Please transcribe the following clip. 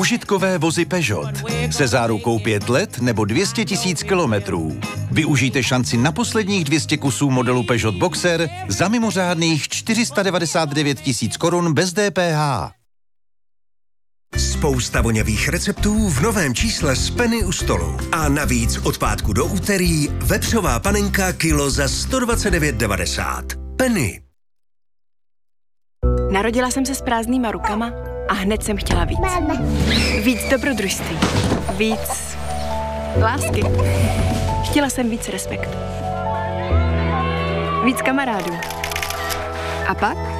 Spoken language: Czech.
Užitkové vozy Peugeot. Se zárukou 5 let nebo 200 000 kilometrů. Využijte šanci na posledních 200 kusů modelu Peugeot Boxer za mimořádných 499 000 korun bez DPH. Spousta voňavých receptů v novém čísle z Penny u stolu. A navíc od pátku do úterý vepřová panenka kilo za 129,90. Penny. Narodila jsem se s prázdnýma rukama a hned jsem chtěla víc. Víc dobrodružství. Víc lásky. Chtěla jsem víc respektu. Víc kamarádů. A pak